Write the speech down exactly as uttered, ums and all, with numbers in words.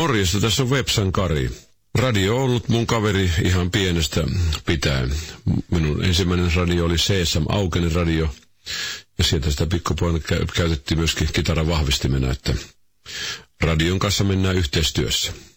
Norjasta tässä on Vepsan Kari. Radio on ollut mun kaveri ihan pienestä pitäen. Minun ensimmäinen radio oli Sesam Aukeinen radio. Ja sieltä sitä pikkupoina käytettiin myöskin kitaran vahvistimena, että radion kanssa mennään yhteistyössä.